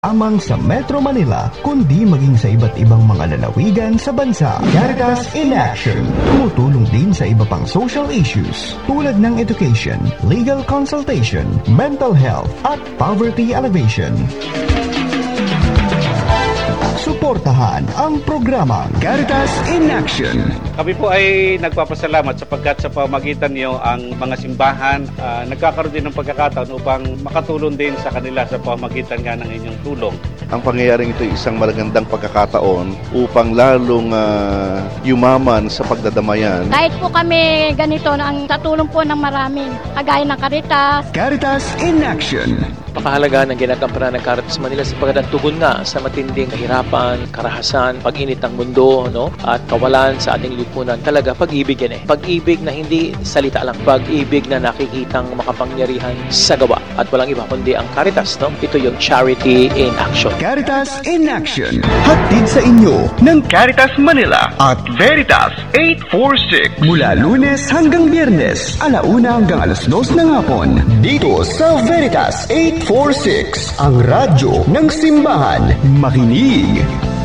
lamang sa Metro Manila, kundi maging sa iba't ibang mga lalawigan sa bansa. Caritas in Action. Tumutulong din sa iba pang social issues tulad ng education, legal consultation, mental health, at poverty alleviation. Suportahan ang programang Caritas in Action. Kami po ay nagpapasalamat sapagkat sa pamagitan niyo ang mga simbahan nagkakaroon din ng pagkakataon upang makatulong din sa kanila sa pamagitan nga ng inyong tulong. Ang pangyayaring ito ay isang magandang pagkakataon upang lalong yumaman sa pagdadamayan. Kahit po kami ganito ang tatulong po ng maraming kagaya ng Caritas. Caritas in Action. Pakahalaga ng ginagampanan ng Caritas Manila sapagkat ang tugon nga sa matinding kahirapan, karahasan, pag-init ng mundo, no? At kawalan sa ating lipunan. Talaga, pag-ibig yan eh. Pag-ibig na hindi salita lang. Pag-ibig na nakikitang makapangyarihan sa gawa. At walang iba kundi ang Caritas, no? Ito yung Charity in Action. Caritas in Action. Hatid sa inyo ng Caritas Manila at Veritas 846. Mula Lunes hanggang Biyernes, 1:00 hanggang 2:00 ng hapon. Dito sa Veritas 846, ang radyo ng simbahan. Makinig.